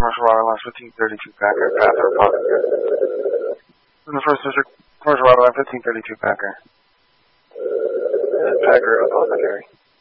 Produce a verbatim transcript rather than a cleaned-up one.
Commercial Water Line fifteen thirty-two Packer, Panther Apothecary. In the first district, Commercial Water Line fifteen thirty-two Packer. Uh, Packer Apothecary.